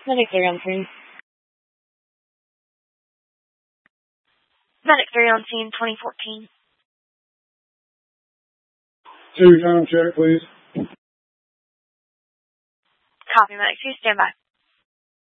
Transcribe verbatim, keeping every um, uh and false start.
Medic three on scene. Medic three on scene, twenty fourteen. Two, time check, please. Copy, Medic two, stand by.